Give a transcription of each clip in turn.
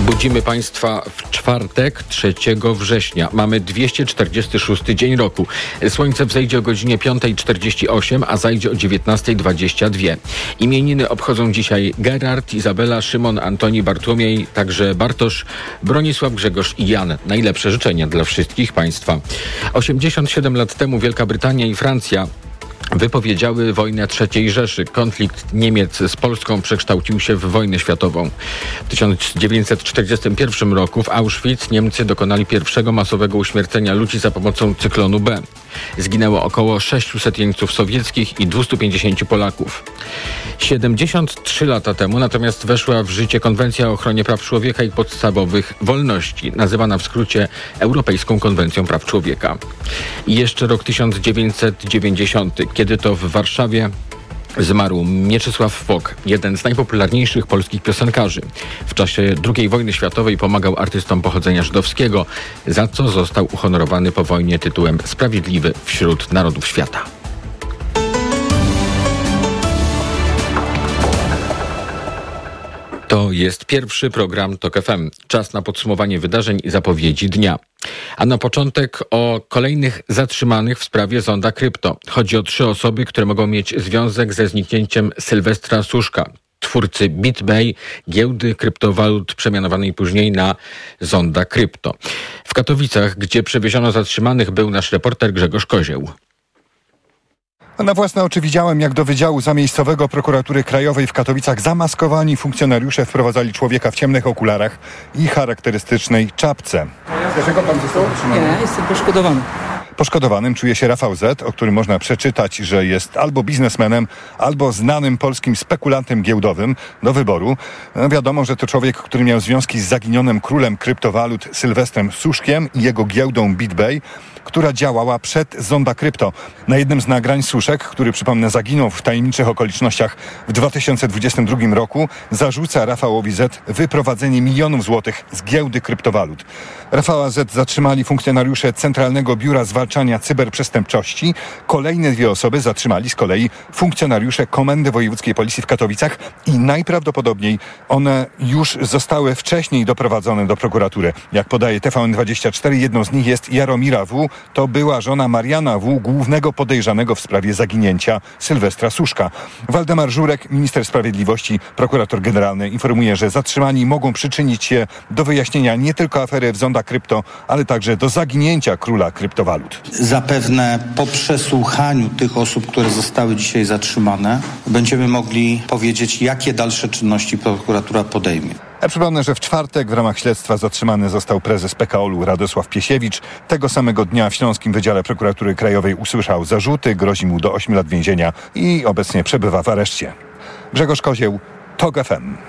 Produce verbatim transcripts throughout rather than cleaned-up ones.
Budzimy Państwa w czwartek, trzeciego września. Mamy dwieście czterdziesty szósty dzień roku. Słońce wzejdzie o godzinie piąta czterdzieści osiem, a zajdzie o dziewiętnasta dwadzieścia dwa. Imieniny obchodzą dzisiaj Gerard, Izabela, Szymon, Antoni, Bartłomiej, także Bartosz, Bronisław, Grzegorz i Jan. Najlepsze życzenia dla wszystkich Państwa. osiemdziesiąt siedem lat temu Wielka Brytania i Francja wypowiedziały wojnę trzeciej Rzeszy. Konflikt Niemiec z Polską przekształcił się w wojnę światową. W tysiąc dziewięćset czterdziestym pierwszym roku w Auschwitz Niemcy dokonali pierwszego masowego uśmiercenia ludzi za pomocą cyklonu B. Zginęło około sześciuset jeńców sowieckich i dwustu pięćdziesięciu Polaków. siedemdziesiąt trzy lata temu natomiast weszła w życie Konwencja o ochronie praw człowieka i podstawowych wolności, nazywana w skrócie Europejską Konwencją Praw Człowieka. I jeszcze rok tysiąc dziewięćset dziewięćdziesiąty, kiedy to w Warszawie zmarł Mieczysław Fok, jeden z najpopularniejszych polskich piosenkarzy. W czasie drugiej wojny światowej pomagał artystom pochodzenia żydowskiego, za co został uhonorowany po wojnie tytułem Sprawiedliwy wśród Narodów Świata. To jest pierwszy program TOK F M. Czas na podsumowanie wydarzeń i zapowiedzi dnia. A na początek o kolejnych zatrzymanych w sprawie Zonda Krypto. Chodzi o trzy osoby, które mogą mieć związek ze zniknięciem Sylwestra Suszka, twórcy BitBay, giełdy kryptowalut przemianowanej później na Zonda Krypto. W Katowicach, gdzie przewieziono zatrzymanych, był nasz reporter Grzegorz Kozieł. Na własne oczy widziałem, jak do Wydziału Zamiejscowego Prokuratury Krajowej w Katowicach zamaskowani funkcjonariusze wprowadzali człowieka w ciemnych okularach i charakterystycznej czapce. Dlaczego pan został zatrzymany? Nie, jestem poszkodowany. Poszkodowanym czuje się Rafał Z., o którym można przeczytać, że jest albo biznesmenem, albo znanym polskim spekulantem giełdowym do wyboru. No wiadomo, że to człowiek, który miał związki z zaginionym królem kryptowalut Sylwestrem Suszkiem i jego giełdą BitBay, która działała przed Zonda Krypto. Na jednym z nagrań Suszek, który przypomnę zaginął w tajemniczych okolicznościach w dwa tysiące dwudziestym drugim roku, zarzuca Rafałowi Z. wyprowadzenie milionów złotych z giełdy kryptowalut. Rafała Z. zatrzymali funkcjonariusze Centralnego Biura Zwalczania Cyberprzestępczości. Kolejne dwie osoby zatrzymali z kolei funkcjonariusze Komendy Wojewódzkiej Policji w Katowicach i najprawdopodobniej one już zostały wcześniej doprowadzone do prokuratury. Jak podaje T V N dwadzieścia cztery, jedną z nich jest Jaromira W. To była żona Mariana W., głównego podejrzanego w sprawie zaginięcia Sylwestra Suszka. Waldemar Żurek, minister sprawiedliwości, prokurator generalny, informuje, że zatrzymani mogą przyczynić się do wyjaśnienia nie tylko afery w Zonda Krypto, ale także do zaginięcia króla kryptowalut. Zapewne po przesłuchaniu tych osób, które zostały dzisiaj zatrzymane, będziemy mogli powiedzieć, jakie dalsze czynności prokuratura podejmie. Ja przypomnę, że w czwartek w ramach śledztwa zatrzymany został prezes P K O L-u Radosław Piesiewicz. Tego samego dnia w Śląskim Wydziale Prokuratury Krajowej usłyszał zarzuty, grozi mu do ośmiu lat więzienia i obecnie przebywa w areszcie. Grzegorz Kozieł, TOK F M.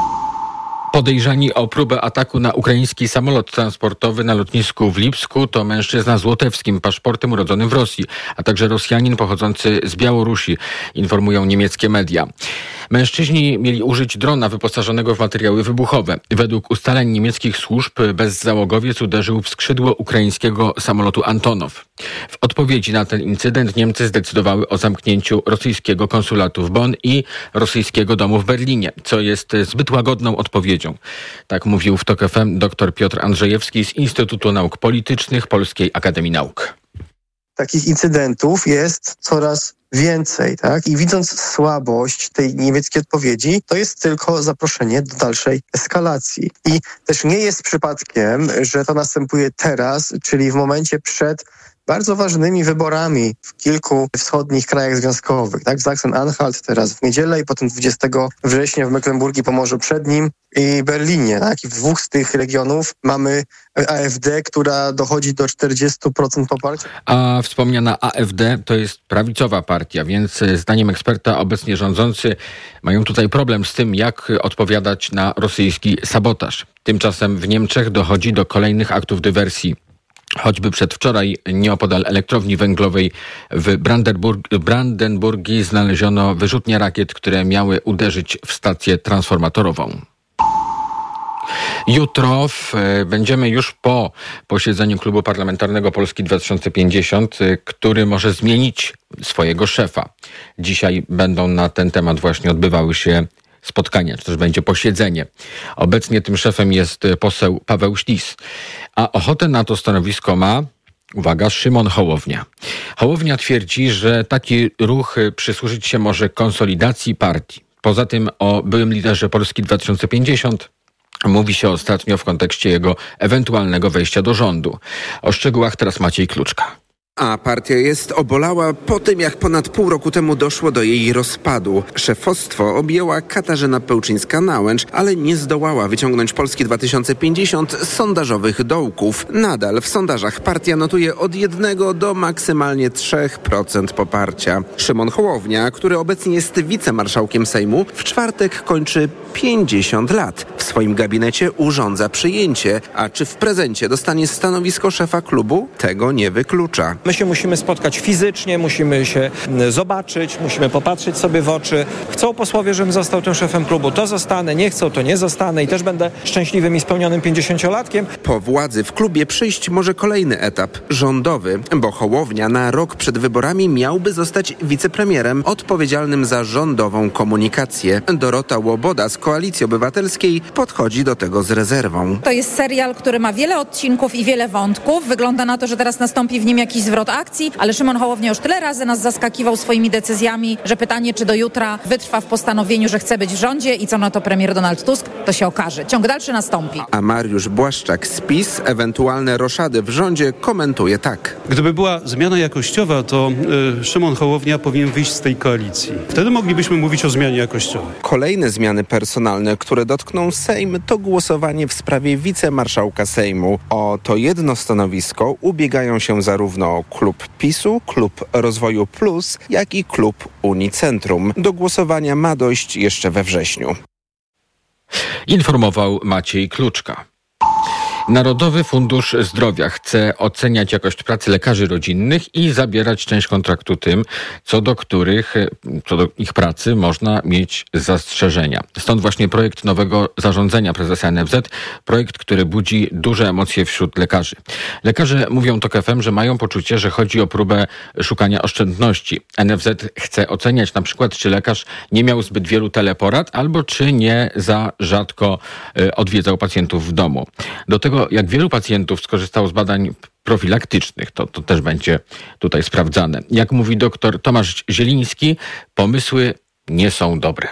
Podejrzani o próbę ataku na ukraiński samolot transportowy na lotnisku w Lipsku to mężczyzna z łotewskim paszportem urodzonym w Rosji, a także Rosjanin pochodzący z Białorusi, informują niemieckie media. Mężczyźni mieli użyć drona wyposażonego w materiały wybuchowe. Według ustaleń niemieckich służb bezzałogowiec uderzył w skrzydło ukraińskiego samolotu Antonow. W odpowiedzi na ten incydent Niemcy zdecydowały o zamknięciu rosyjskiego konsulatu w Bonn i rosyjskiego domu w Berlinie, co jest zbyt łagodną odpowiedzią. Tak mówił w TOK F M dr Piotr Andrzejewski z Instytutu Nauk Politycznych Polskiej Akademii Nauk. Takich incydentów jest coraz więcej, tak? I widząc słabość tej niemieckiej odpowiedzi, to jest tylko zaproszenie do dalszej eskalacji. I też nie jest przypadkiem, że to następuje teraz, czyli w momencie przed bardzo ważnymi wyborami w kilku wschodnich krajach związkowych, tak? W Sachsen-Anhalt teraz w niedzielę i potem dwudziestego września w Mecklenburgii i Pomorzu Przednim i Berlinie, tak? I w dwóch z tych regionów mamy A F D, która dochodzi do czterdziestu procent poparcia. A wspomniana A F D to jest prawicowa partia, więc zdaniem eksperta obecnie rządzący mają tutaj problem z tym, jak odpowiadać na rosyjski sabotaż. Tymczasem w Niemczech dochodzi do kolejnych aktów dywersji. Choćby przedwczoraj nieopodal elektrowni węglowej w Brandenburg- Brandenburgii znaleziono wyrzutnie rakiet, które miały uderzyć w stację transformatorową. Jutro w, będziemy już po posiedzeniu Klubu Parlamentarnego Polski dwa tysiące pięćdziesiąt, który może zmienić swojego szefa. Dzisiaj będą na ten temat właśnie odbywały się spotkanie, czy też będzie posiedzenie. Obecnie tym szefem jest poseł Paweł Ślis, a ochotę na to stanowisko ma, uwaga, Szymon Hołownia. Hołownia twierdzi, że taki ruch przysłużyć się może konsolidacji partii. Poza tym o byłym liderze Polski dwa tysiące pięćdziesiąt mówi się ostatnio w kontekście jego ewentualnego wejścia do rządu. O szczegółach teraz Maciej Kluczka. A partia jest obolała po tym, jak ponad pół roku temu doszło do jej rozpadu. Szefostwo objęła Katarzyna Pełczyńska-Nałęcz, ale nie zdołała wyciągnąć Polski dwa tysiące pięćdziesiąt z sondażowych dołków. Nadal w sondażach partia notuje od jednego do maksymalnie trzech procent poparcia. Szymon Hołownia, który obecnie jest wicemarszałkiem Sejmu, w czwartek kończy pięćdziesiąt lat. W swoim gabinecie urządza przyjęcie, a czy w prezencie dostanie stanowisko szefa klubu? Tego nie wyklucza. My się musimy spotkać fizycznie, musimy się zobaczyć, musimy popatrzeć sobie w oczy. Chcą posłowie, żebym został tym szefem klubu, to zostanę, nie chcą, to nie zostanę i też będę szczęśliwym i spełnionym pięćdziesięciolatkiem. Po władzy w klubie przyjść może kolejny etap, rządowy, bo Hołownia na rok przed wyborami miałby zostać wicepremierem odpowiedzialnym za rządową komunikację. Dorota Łoboda z Koalicji Obywatelskiej podchodzi do tego z rezerwą. To jest serial, który ma wiele odcinków i wiele wątków. Wygląda na to, że teraz nastąpi w nim jakiś zwrot akcji, ale Szymon Hołownia już tyle razy nas zaskakiwał swoimi decyzjami, że pytanie, czy do jutra wytrwa w postanowieniu, że chce być w rządzie i co na to premier Donald Tusk, to się okaże. Ciąg dalszy nastąpi. A Mariusz Błaszczak z PiS ewentualne roszady w rządzie komentuje tak. Gdyby była zmiana jakościowa, to y, Szymon Hołownia powinien wyjść z tej koalicji. Wtedy moglibyśmy mówić o zmianie jakościowej. Kolejne zmiany personalne, które dotkną Sejm, to głosowanie w sprawie wicemarszałka Sejmu. O to jedno stanowisko ubiegają się zarówno klub PiSu, klub Rozwoju Plus, jak i klub Unicentrum. Do głosowania ma dojść jeszcze we wrześniu. Informował Maciej Kluczka. Narodowy Fundusz Zdrowia chce oceniać jakość pracy lekarzy rodzinnych i zabierać część kontraktu tym, co do których, co do ich pracy można mieć zastrzeżenia. Stąd właśnie projekt nowego zarządzenia prezesa N F Z, projekt, który budzi duże emocje wśród lekarzy. Lekarze mówią Tok F M, że mają poczucie, że chodzi o próbę szukania oszczędności. N F Z chce oceniać na przykład, czy lekarz nie miał zbyt wielu teleporad, albo czy nie za rzadko odwiedzał pacjentów w domu. Do tego, jak wielu pacjentów skorzystało z badań profilaktycznych, to, to też będzie tutaj sprawdzane. Jak mówi doktor Tomasz Zieliński, pomysły nie są dobre.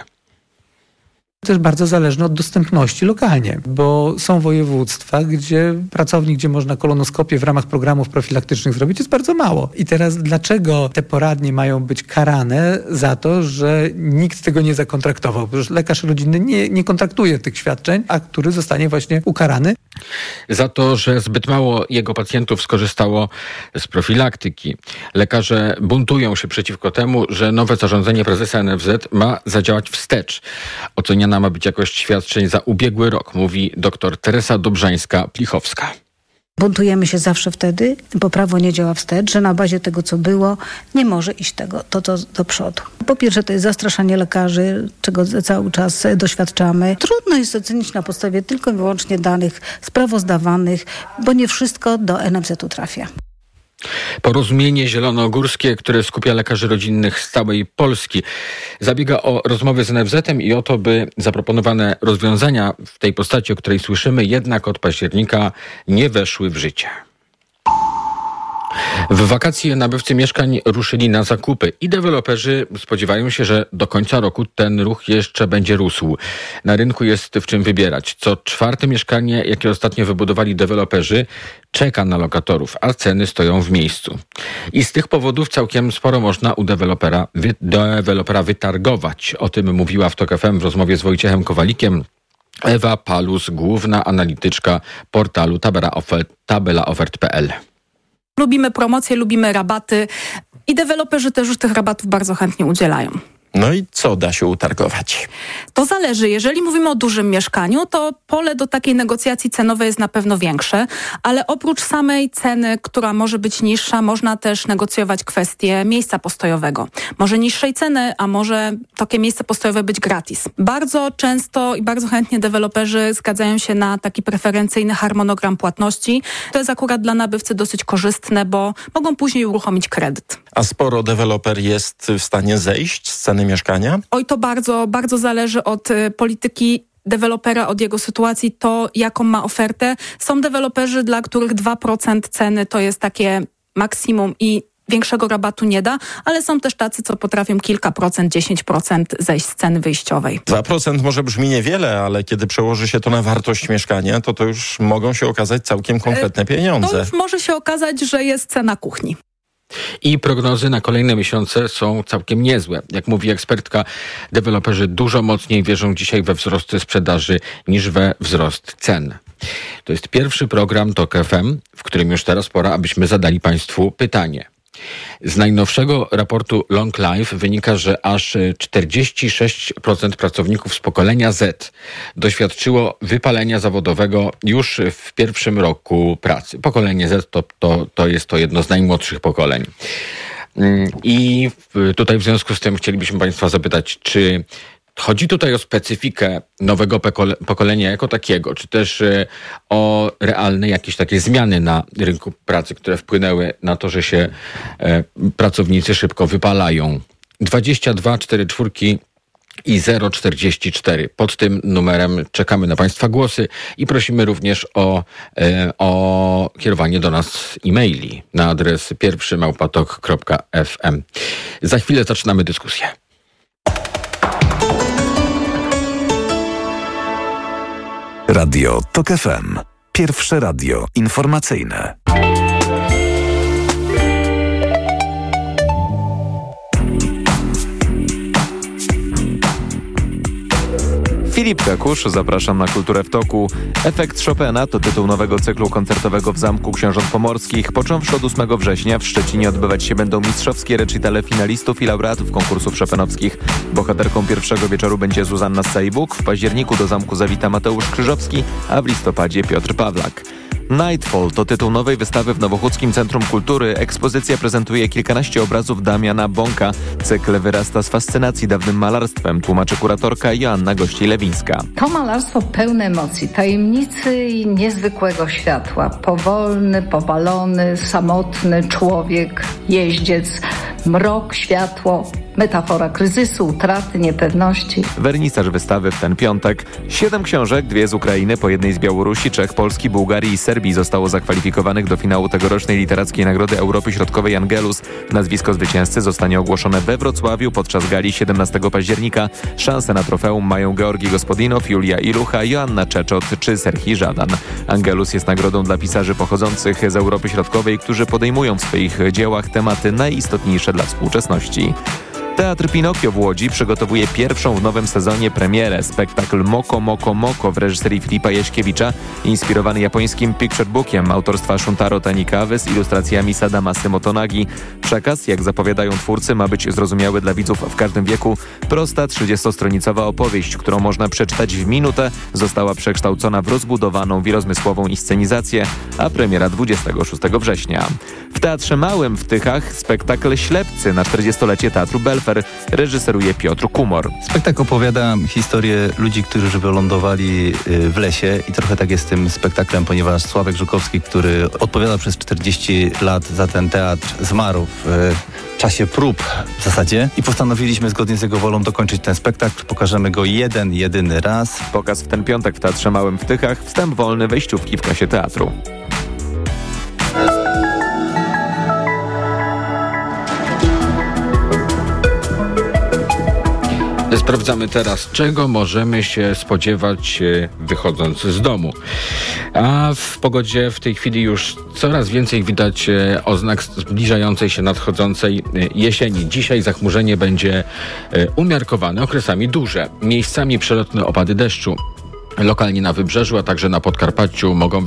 Też bardzo zależne od dostępności lokalnie, bo są województwa, gdzie pracownik, gdzie można kolonoskopię w ramach programów profilaktycznych zrobić, jest bardzo mało. I teraz dlaczego te poradnie mają być karane za to, że nikt tego nie zakontraktował? Przecież lekarz rodzinny nie, nie kontraktuje tych świadczeń, a który zostanie właśnie ukarany. Za to, że zbyt mało jego pacjentów skorzystało z profilaktyki. Lekarze buntują się przeciwko temu, że nowe zarządzenie prezesa N F Z ma zadziałać wstecz. Oceniana ma być jakość świadczeń za ubiegły rok, mówi dr Teresa Dobrzańska-Plichowska. Buntujemy się zawsze wtedy, bo prawo nie działa wstecz, że na bazie tego, co było, nie może iść tego, to, to do przodu. Po pierwsze, to jest zastraszanie lekarzy, czego cały czas doświadczamy. Trudno jest ocenić na podstawie tylko i wyłącznie danych sprawozdawanych, bo nie wszystko do N F Z-u trafia. Porozumienie Zielonogórskie, które skupia lekarzy rodzinnych z całej Polski, zabiega o rozmowy z N F Z-em i o to, by zaproponowane rozwiązania w tej postaci, o której słyszymy, jednak od października nie weszły w życie. W wakacje nabywcy mieszkań ruszyli na zakupy i deweloperzy spodziewają się, że do końca roku ten ruch jeszcze będzie rósł. Na rynku jest w czym wybierać. Co czwarte mieszkanie, jakie ostatnio wybudowali deweloperzy, czeka na lokatorów, a ceny stoją w miejscu. I z tych powodów całkiem sporo można u dewelopera, wy, dewelopera wytargować. O tym mówiła w Tok F M w rozmowie z Wojciechem Kowalikiem Ewa Palus, główna analityczka portalu tabela ofert kropka p l. Lubimy promocje, lubimy rabaty i deweloperzy też już tych rabatów bardzo chętnie udzielają. No i co da się utargować? To zależy. Jeżeli mówimy o dużym mieszkaniu, to pole do takiej negocjacji cenowej jest na pewno większe, ale oprócz samej ceny, która może być niższa, można też negocjować kwestię miejsca postojowego. Może niższej ceny, a może takie miejsce postojowe być gratis. Bardzo często i bardzo chętnie deweloperzy zgadzają się na taki preferencyjny harmonogram płatności. To jest akurat dla nabywcy dosyć korzystne, bo mogą później uruchomić kredyt. A sporo deweloper jest w stanie zejść z ceny mieszkania? Oj, to bardzo, bardzo zależy od y, polityki dewelopera, od jego sytuacji, to jaką ma ofertę. Są deweloperzy, dla których dwa procent ceny to jest takie maksimum i większego rabatu nie da, ale są też tacy, co potrafią kilka procent, dziesięć procent zejść z ceny wyjściowej. dwa procent może brzmi niewiele, ale kiedy przełoży się to na wartość mieszkania, to to już mogą się okazać całkiem konkretne pieniądze. To już może się okazać, że jest cena kuchni. I prognozy na kolejne miesiące są całkiem niezłe. Jak mówi ekspertka, deweloperzy dużo mocniej wierzą dzisiaj we wzrost sprzedaży niż we wzrost cen. To jest pierwszy program Tok F M, w którym już teraz pora, abyśmy zadali Państwu pytanie. Z najnowszego raportu Long Life wynika, że aż czterdzieści sześć procent pracowników z pokolenia Z doświadczyło wypalenia zawodowego już w pierwszym roku pracy. Pokolenie Z to, to, to jest to jedno z najmłodszych pokoleń. I tutaj w związku z tym chcielibyśmy Państwa zapytać, czy chodzi tutaj o specyfikę nowego pokolenia jako takiego, czy też o realne jakieś takie zmiany na rynku pracy, które wpłynęły na to, że się e, pracownicy szybko wypalają. dwadzieścia dwa czterdzieści cztery i zero czterdzieści cztery. Pod tym numerem czekamy na Państwa głosy i prosimy również o, e, o kierowanie do nas e-maili na adres pierwszy małpa tok kropka f m. Za chwilę zaczynamy dyskusję. Radio Tok F M. Pierwsze radio informacyjne. Filip Kakusz, zapraszam na Kulturę w Toku. Efekt Chopina to tytuł nowego cyklu koncertowego w Zamku Książąt Pomorskich. Począwszy od ósmego września w Szczecinie odbywać się będą mistrzowskie recitale finalistów i laureatów konkursów chopinowskich. Bohaterką pierwszego wieczoru będzie Zuzanna Stajbuk, w październiku do zamku zawita Mateusz Krzyżowski, a w listopadzie Piotr Pawlak. Nightfall to tytuł nowej wystawy w Nowochódzkim Centrum Kultury. Ekspozycja prezentuje kilkanaście obrazów Damiana Bąka. Cykl wyrasta z fascynacji dawnym malarstwem, tłumaczy kuratorka Joanna Gościej-Lewińska. To malarstwo pełne emocji, tajemnicy i niezwykłego światła. Powolny, powalony, samotny człowiek, jeździec, mrok, światło, metafora kryzysu, utraty, niepewności. Wernisaż wystawy w ten piątek. Siedem książek, dwie z Ukrainy, po jednej z Białorusi, Czech, Polski, Bułgarii i Serbii zostało zakwalifikowanych do finału tegorocznej Literackiej Nagrody Europy Środkowej Angelus. Nazwisko zwycięzcy zostanie ogłoszone we Wrocławiu podczas gali siedemnastego października. Szanse na trofeum mają Georgi Gospodinow, Julia Ilucha, Joanna Czeczot czy Serhii Żadan. Angelus jest nagrodą dla pisarzy pochodzących z Europy Środkowej, którzy podejmują w swoich dziełach tematy najistotniejsze dla współczesności. Teatr Pinokio w Łodzi przygotowuje pierwszą w nowym sezonie premierę. Spektakl Moko Moko Moko w reżyserii Filipa Jaśkiewicza, inspirowany japońskim picture bookiem autorstwa Shuntaro Tanikawy z ilustracjami Sadamasy Motonagi. Przekaz, jak zapowiadają twórcy, ma być zrozumiały dla widzów w każdym wieku. Prosta, trzydziestostronicowa opowieść, którą można przeczytać w minutę, została przekształcona w rozbudowaną, wielozmysłową inscenizację, a premiera dwudziestego szóstego września. W Teatrze Małym w Tychach spektakl Ślepcy na czterdziestolecie Teatru Belfer reżyseruje Piotr Kumor. Spektakl opowiada historię ludzi, którzy wylądowali w lesie i trochę tak jest z tym spektaklem, ponieważ Sławek Żukowski, który odpowiadał przez czterdzieści lat za ten teatr, zmarł w czasie prób w zasadzie i postanowiliśmy zgodnie z jego wolą dokończyć ten spektakl. Pokażemy go jeden, jedyny raz. Pokaz w ten piątek w Teatrze Małym w Tychach, wstęp wolny, wejściówki w kasie teatru. Sprawdzamy teraz, czego możemy się spodziewać wychodząc z domu. A w pogodzie w tej chwili już coraz więcej widać oznak zbliżającej się, nadchodzącej jesieni. Dzisiaj zachmurzenie będzie umiarkowane, okresami duże. Miejscami przelotne opady deszczu. Lokalnie na Wybrzeżu, a także na Podkarpaciu mogą